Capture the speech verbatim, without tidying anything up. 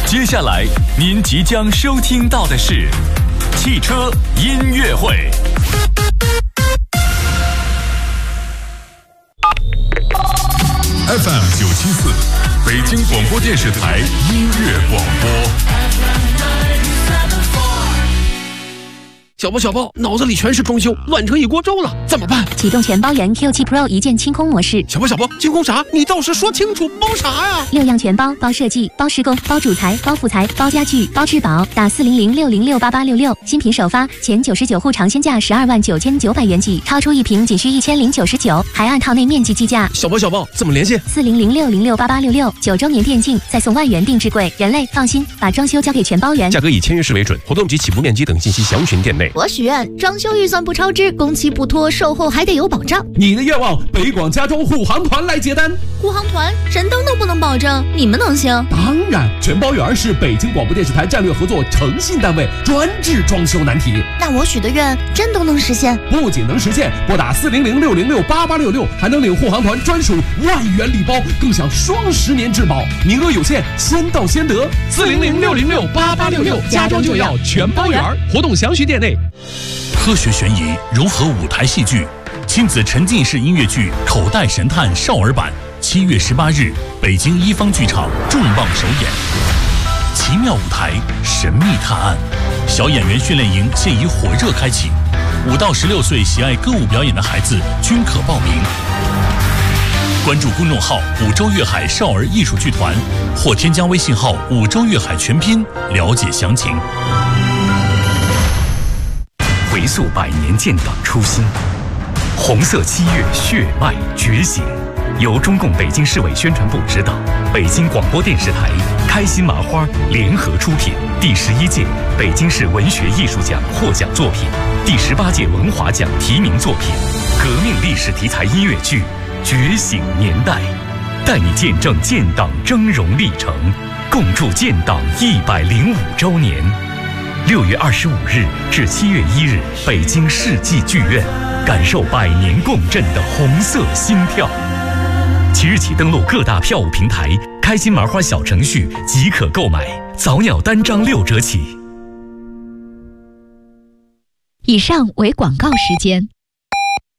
接下来您即将收听到的是汽车音乐会。F M 九七四，北京广播电视台音乐广播。 小包小包，脑子里全是装修，乱成一锅粥了，怎么办？ 启动全包原 Q 七 Pro 一键清空模式。 小包小包，清空啥？你倒是说清楚，包啥呀？ 六样全包，包设计，包施工，包主材，包副材，包家具，包质保。打四零零六零六八八六六，新品首发，前九十九户尝鲜价十二万九千九百元起，超出一瓶仅需一千零九十九，还按套内面积计价。 小包小包，怎么联系？ 四零零六零六八八六六，九周年电竞，再送万元定制柜。人类放心，把装修交给全包原。 价格以签约式为准，活动及起步面积等信息详询店内。 我许愿，装修预算不超支，工期不拖，售后还得有保障。 你的愿望，北广家装护航团来接单。 护航团神灯都不能保证，你们能行？ 当然，全包圆是北京广播电视台战略合作诚信单位，专治装修难题。 那我许的愿真都能实现？ 不仅能实现，拨打四零零六零六八八六六，还能领护航团专属万元礼包，更享双十年质保，名额有限，先到先得。 四零零六零六八八六六，家装就要全包圆，活动详询店内。 科学悬疑融合舞台戏剧，亲子沉浸式音乐剧《口袋神探》少儿版，七月十八日，北京一方剧场重磅首演。奇妙舞台，神秘探案，小演员训练营现已火热开启，五到十六岁喜爱歌舞表演的孩子均可报名。关注公众号“五洲粤海少儿艺术剧团”，或添加微信号“五洲粤海全拼”了解详情。回溯百年建党初心，红色七月血脉觉醒。由中共北京市委宣传部指导，北京广播电视台、开心麻花联合出品第十一届北京市文学艺术奖获奖作品，第十八届文华奖提名作品，革命历史题材音乐剧《觉醒年代》，带你见证建党峥嵘历程，共筑建党一百零五周年。六月二十五日至七月一日，北京世纪剧院，感受百年共振的红色心跳。即日起登录各大票务平台，开心麻花小程序即可购买，早鸟单张六折起。 以上为广告时间。